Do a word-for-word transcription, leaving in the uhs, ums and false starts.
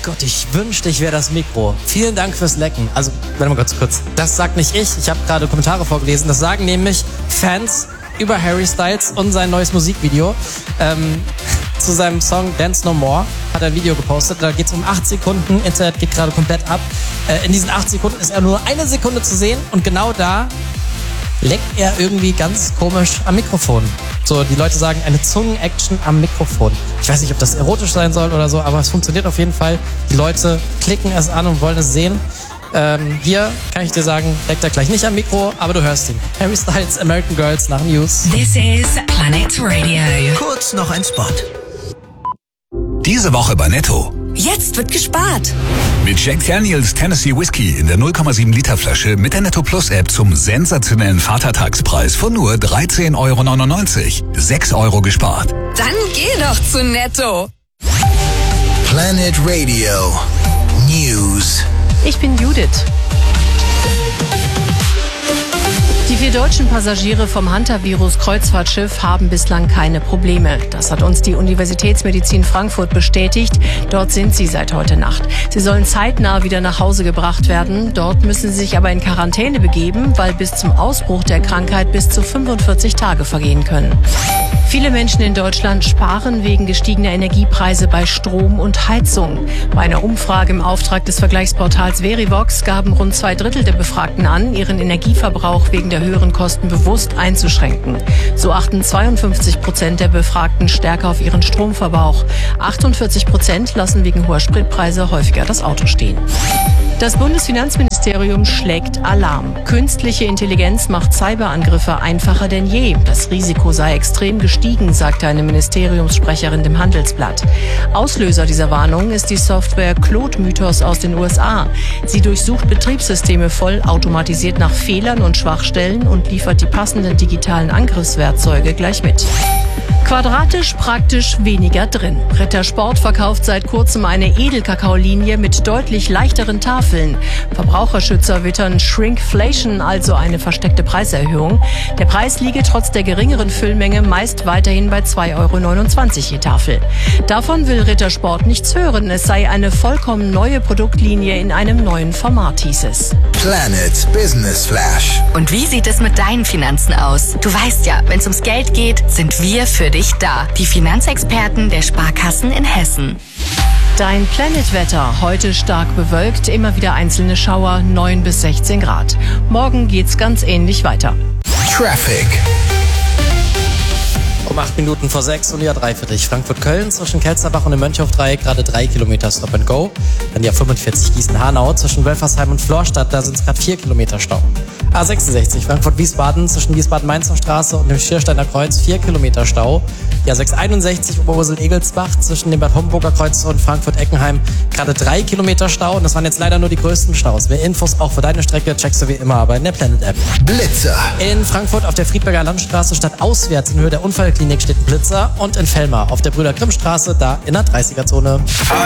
Gott, ich wünschte, ich wäre das Mikro. Vielen Dank fürs Lecken. Also, warte mal ganz kurz. Das sagt nicht ich. Ich habe gerade Kommentare vorgelesen. Das sagen nämlich Fans über Harry Styles und sein neues Musikvideo. Ähm, zu seinem Song Dance No More hat er ein Video gepostet. Da geht es um acht Sekunden. Internet geht gerade komplett ab. Äh, in diesen acht Sekunden ist er nur eine Sekunde zu sehen. Und genau da leckt er irgendwie ganz komisch am Mikrofon. So, die Leute sagen, eine Zungen-Action am Mikrofon. Ich weiß nicht, ob das erotisch sein soll oder so, aber es funktioniert auf jeden Fall. Die Leute klicken es an und wollen es sehen. Ähm, hier kann ich dir sagen, leckt er gleich nicht am Mikro, aber du hörst ihn. Harry Styles, American Girls nach News. This is Planet Radio. Kurz noch ein Spot. Diese Woche bei Netto. Jetzt wird gespart. Mit Jack Daniels Tennessee Whiskey in der null Komma sieben Liter Flasche mit der Netto Plus App zum sensationellen Vatertagspreis von nur dreizehn Euro neunundneunzig. sechs Euro gespart. Dann geh doch zu Netto. Planet Radio News. Ich bin Judith. Die vier deutschen Passagiere vom Hantavirus-Kreuzfahrtschiff haben bislang keine Probleme. Das hat uns die Universitätsmedizin Frankfurt bestätigt. Dort sind sie seit heute Nacht. Sie sollen zeitnah wieder nach Hause gebracht werden. Dort müssen sie sich aber in Quarantäne begeben, weil bis zum Ausbruch der Krankheit bis zu fünfundvierzig Tage vergehen können. Viele Menschen in Deutschland sparen wegen gestiegener Energiepreise bei Strom und Heizung. Bei einer Umfrage im Auftrag des Vergleichsportals Verivox gaben rund zwei Drittel der Befragten an, ihren Energieverbrauch wegen der höheren Kosten bewusst einzuschränken. So achten zweiundfünfzig Prozent der Befragten stärker auf ihren Stromverbrauch. achtundvierzig Prozent lassen wegen hoher Spritpreise häufiger das Auto stehen. Das Bundesfinanzministerium schlägt Alarm. Künstliche Intelligenz macht Cyberangriffe einfacher denn je. Das Risiko sei extrem gestiegen, sagte eine Ministeriumssprecherin dem Handelsblatt. Auslöser dieser Warnung ist die Software Claude Mythos aus den U S A. Sie durchsucht Betriebssysteme vollautomatisiert nach Fehlern und Schwachstellen und liefert die passenden digitalen Angriffswerkzeuge gleich mit. Quadratisch, praktisch, weniger drin. Rittersport verkauft seit kurzem eine Edelkakaolinie mit deutlich leichteren Tafeln. Verbraucherschützer wittern Shrinkflation, also eine versteckte Preiserhöhung. Der Preis liege trotz der geringeren Füllmenge meist weiterhin bei zwei Euro neunundzwanzig je Tafel. Davon will Rittersport nichts hören. Es sei eine vollkommen neue Produktlinie in einem neuen Format, hieß es. Planet Business Flash. Und wie sieht es mit deinen Finanzen aus? Du weißt ja, wenn es ums Geld geht, sind wir für dich da. Die Finanzexperten der Sparkassen in Hessen. Dein Planet-Wetter. Heute stark bewölkt, immer wieder einzelne Schauer, neun bis sechzehn Grad. Morgen geht's ganz ähnlich weiter. Traffic. Um acht Minuten vor sechs und ja drei für dich. Frankfurt-Köln zwischen Kelzerbach und dem Mönchhof-Dreieck gerade drei Kilometer Stop and Go. Dann die A fünfundvierzig Gießen-Hanau zwischen Wölfersheim und Florstadt, da sind es gerade vier Kilometer Stau. A sechsundsechzig Frankfurt-Wiesbaden zwischen Wiesbaden-Mainzer Straße und dem Schiersteiner Kreuz vier Kilometer Stau. Die A sechshunderteinundsechzig Oberursel-Egelsbach zwischen dem Bad Homburger Kreuz und Frankfurt-Eckenheim gerade drei Kilometer Stau. Und das waren jetzt leider nur die größten Staus. Mehr Infos auch für deine Strecke checkst du wie immer aber in der Planet-App. Blitzer. In Frankfurt auf der Friedberger Landstraße statt auswärts in Höhe der Unfallklinik steht ein Blitzer. Und in Velmar auf der Brüder-Grimm-Straße, da in der dreißiger Zone. Feuer